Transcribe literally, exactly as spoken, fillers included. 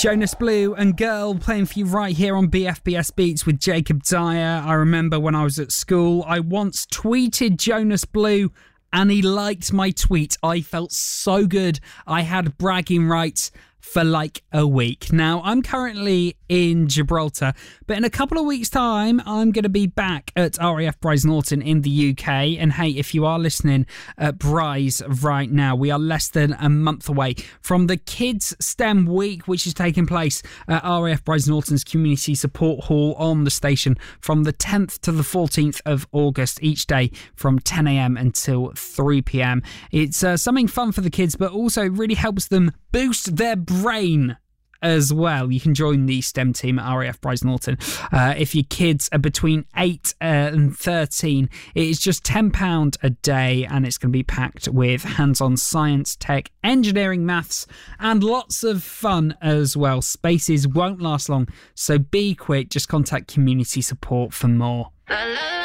Jonas Blue and Girl playing for you right here on B F B S Beats with Jacob Dyer. I remember when I was at school, I once tweeted Jonas Blue and he liked my tweet. I felt so good. I had bragging rights for like a week. Now, I'm currently in Gibraltar, but in a couple of weeks' time, I'm going to be back at R A F Bryce Norton in the U K. And hey, if you are listening at Bryce right now, we are less than a month away from the Kids STEM Week, which is taking place at R A F Bryce Norton's Community Support Hall on the station from the tenth to the fourteenth of August, each day from ten a.m. until three p.m. It's uh, something fun for the kids, but also really helps them boost their brain as well. You can join the STEM team at R A F Bryce Norton. Uh, if your kids are between eight uh, and thirteen, it is just ten pounds a day, and it's going to be packed with hands-on science, tech, engineering, maths, and lots of fun as well. Spaces won't last long, so be quick. Just contact community support for more.